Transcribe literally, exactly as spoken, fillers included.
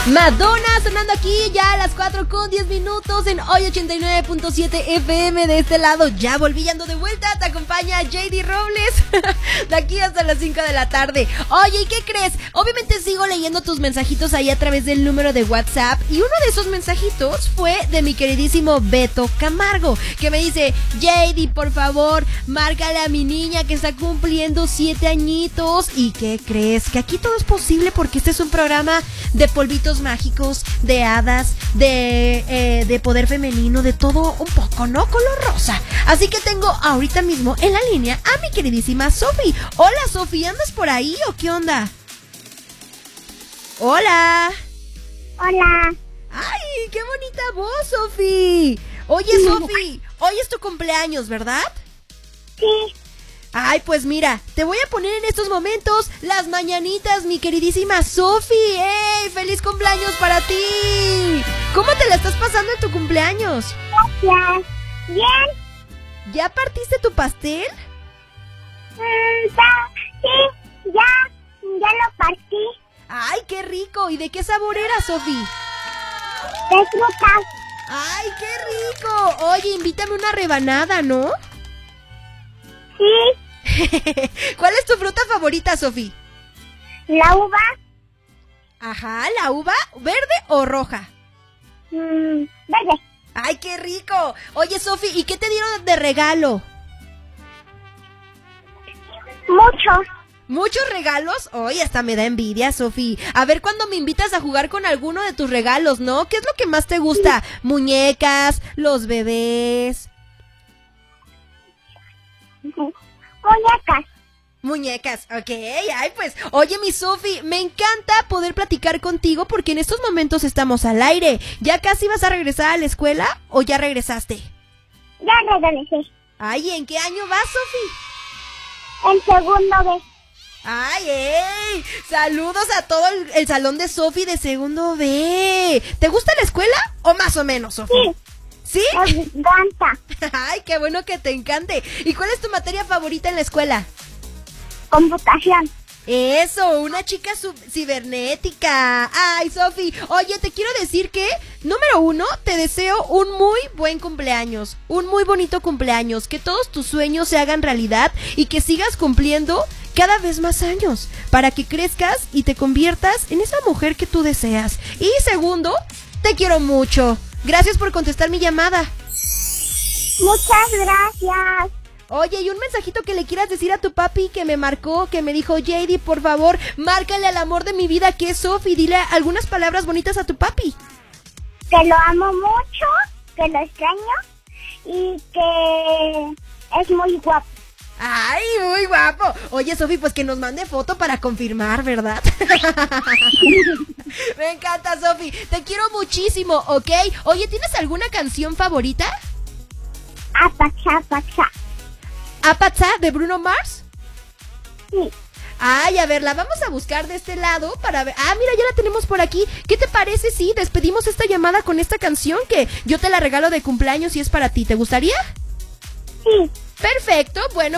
Madonna sonando aquí ya a las cuatro con diez minutos en Hoy ochenta y nueve punto siete F M. De este lado ya volví, ando de vuelta. Te acompaña J D Robles de aquí hasta las cinco de la tarde. Oye, ¿y qué crees? Obviamente sigo leyendo tus mensajitos ahí a través del número de WhatsApp, y uno de esos mensajitos fue de mi queridísimo Beto Camargo, que me dice: J D, por favor, márcale a mi niña que está cumpliendo siete añitos. ¿Y qué crees? Que aquí todo es posible, porque este es un programa de polvitos mágicos, de hadas, de, eh, de poder femenino, de todo un poco, ¿no? Color rosa. Así que tengo ahorita mismo en la línea a mi queridísima Sofi. Hola, Sofi, ¿andas por ahí o qué onda? Hola. Hola. Ay, qué bonita voz, Sofi. Oye, Sofi, hoy es tu cumpleaños, ¿verdad? Sí. Ay, pues mira, te voy a poner en estos momentos las mañanitas, mi queridísima Sofi. ¡Ey! ¡Feliz cumpleaños para ti! ¿Cómo te la estás pasando en tu cumpleaños? Gracias. Bien. ¿Ya partiste tu pastel? Mm, ta- sí, ya, ya lo partí. ¡Ay, qué rico! ¿Y de qué sabor era, Sofi? De frutas. ¡Ay, qué rico! Oye, invítame una rebanada, ¿no? Sí. ¿Cuál es tu fruta favorita, Sofi? La uva. Ajá, ¿la uva verde o roja? Mm, verde. ¡Ay, qué rico! Oye, Sofi, ¿y qué te dieron de regalo? Mucho. ¿Muchos regalos? Oye, hasta me da envidia, Sofi. A ver cuándo me invitas a jugar con alguno de tus regalos, ¿no? ¿Qué es lo que más te gusta? ¿Muñecas? ¿Los bebés? Muñecas. Muñecas, ok. Ay, pues, oye, mi Sofi, me encanta poder platicar contigo porque en estos momentos estamos al aire. ¿Ya casi vas a regresar a la escuela o ya regresaste? Ya regresé. Ay, ¿en qué año vas, Sofi? El segundo B. ¡Ay, ey! Saludos a todo el, el salón de Sofi de segundo B. ¿Te gusta la escuela o más o menos, Sofi? Sí. ¿Sí? Me encanta. ¡Ay, qué bueno que te encante! ¿Y cuál es tu materia favorita en la escuela? Computación. Eso, una chica sub- cibernética. Ay, Sofi, oye, te quiero decir que, número uno, te deseo un muy buen cumpleaños, un muy bonito cumpleaños, que todos tus sueños se hagan realidad y que sigas cumpliendo cada vez más años, para que crezcas y te conviertas en esa mujer que tú deseas. Y segundo, te quiero mucho. Gracias por contestar mi llamada. Muchas gracias. Oye, ¿y un mensajito que le quieras decir a tu papi que me marcó, que me dijo: J D, por favor, márcale al amor de mi vida que es Sofi, dile algunas palabras bonitas a tu papi? Que lo amo mucho, que lo extraño y que es muy guapo. ¡Ay, muy guapo! Oye, Sofi, pues que nos mande foto para confirmar, ¿verdad? Me encanta, Sofi, te quiero muchísimo, ¿ok? Oye, ¿tienes alguna canción favorita? Apacha, apacha. ¿Apatza de Bruno Mars? Sí. Ay, a ver, la vamos a buscar de este lado para ver. Ah, mira, ya la tenemos por aquí. ¿Qué te parece si despedimos esta llamada con esta canción que yo te la regalo de cumpleaños y es para ti? ¿Te gustaría? Sí. Perfecto, bueno.